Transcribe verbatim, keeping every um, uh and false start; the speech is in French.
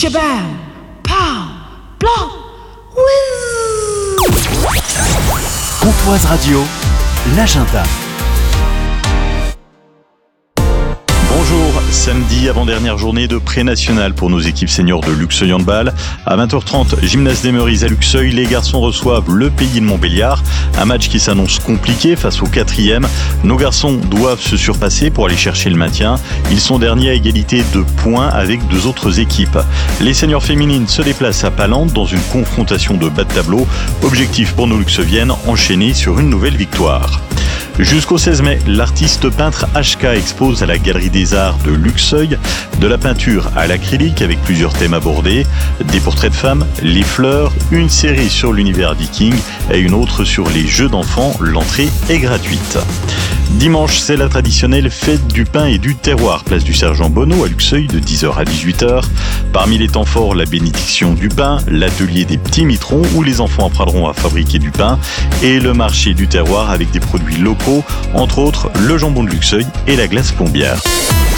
shabam, pow, blanc, whiz. Pontoise Radio, l'agenda. Bonjour, samedi avant-dernière journée de pré-national pour nos équipes seniors de Luxeuil Handball. À vingt heures trente, gymnase des Meurises à Luxeuil, les garçons reçoivent le Pays de Montbéliard. Un match qui s'annonce compliqué face au quatrième. Nos garçons doivent se surpasser pour aller chercher le maintien. Ils sont derniers à égalité de points avec deux autres équipes. Les seniors féminines se déplacent à Palande dans une confrontation de bas de tableau. Objectif pour nos luxeuviennes, enchaîner sur une nouvelle victoire. Jusqu'au seize mai, l'artiste peintre H K expose à la Galerie des Arts de Luxeuil de la peinture à l'acrylique avec plusieurs thèmes abordés, des portraits de femmes, les fleurs, une série sur l'univers viking et une autre sur les jeux d'enfants. L'entrée est gratuite. Dimanche, c'est la traditionnelle fête du pain et du terroir, place du Sergent Bonneau à Luxeuil de dix heures à dix-huit heures. Parmi les temps forts, la bénédiction du pain, l'atelier des petits mitrons où les enfants apprendront à fabriquer du pain et le marché du terroir avec des produits locaux, entre autres le jambon de Luxeuil et la glace plombière.